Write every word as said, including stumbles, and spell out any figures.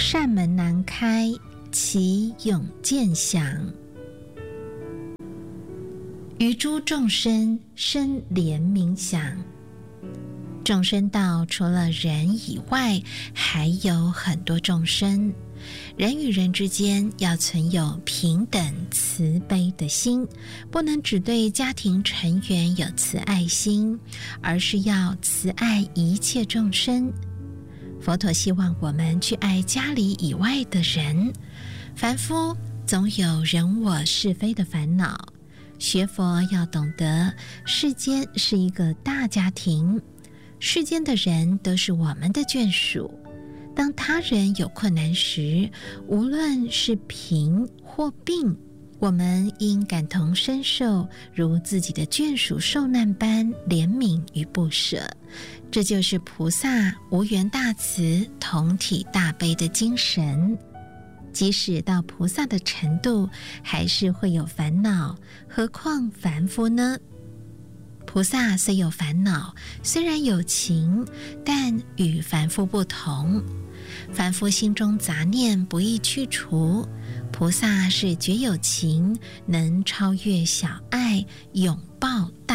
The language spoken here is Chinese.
扇门难开，其永见响。于诸众生生怜悯想。众生道除了人以外，还有很多众生。人与人之间要存有平等慈悲的心，不能只对家庭成员有慈爱心，而是要慈爱一切众生。佛陀希望我们去爱家里以外的人。凡夫总有人我是非的烦恼，学佛要懂得世间是一个大家庭，世间的人都是我们的眷属。当他人有困难时，无论是贫或病，我们应感同身受，如自己的眷属受难般怜悯与不舍。这就是菩萨无缘大慈、同体大悲的精神。即使到菩萨的程度，还是会有烦恼，何况凡夫呢？菩萨虽有烦恼，虽然有情，但与凡夫不同。凡夫心中杂念不易去除，菩萨是绝有情，能超越小爱，拥抱